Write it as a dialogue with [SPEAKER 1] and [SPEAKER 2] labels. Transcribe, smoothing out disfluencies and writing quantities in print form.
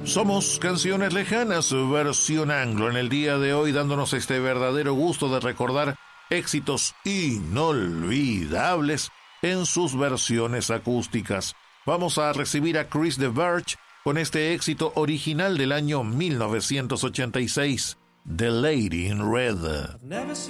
[SPEAKER 1] Somos Canciones Lejanas, versión anglo, en el día de hoy, dándonos este verdadero gusto de recordar éxitos inolvidables en sus versiones acústicas. Vamos a recibir a Chris de Burgh con este éxito original del año 1986, The Lady in Red.